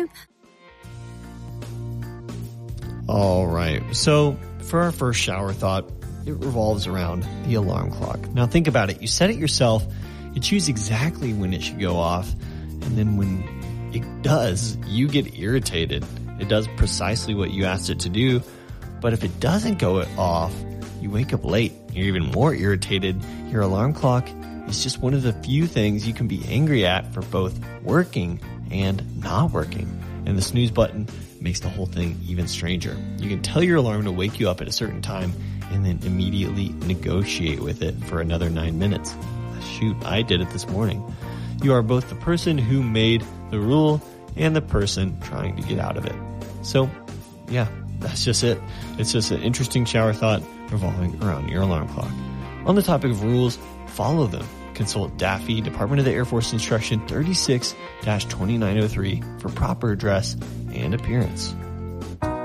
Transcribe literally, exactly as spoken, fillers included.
month. All right. So for our first shower thought, it revolves around the alarm clock. Now think about it. You set it yourself. You choose exactly when it should go off. And then when it does, you get irritated. It does precisely what you asked it to do. But if it doesn't go off, you wake up late. You're even more irritated. Your alarm clock is just one of the few things you can be angry at for both working and not working. And the snooze button makes the whole thing even stranger. You can tell your alarm to wake you up at a certain time and then immediately negotiate with it for another nine minutes. Shoot, I did it this morning. You are both the person who made the rule and the person trying to get out of it. So, yeah, that's just it. It's just an interesting shower thought revolving around your alarm clock. On the topic of rules, follow them. Consult Daffy, Department of the Air Force Instruction thirty-six dash twenty-nine oh three for proper address and appearance.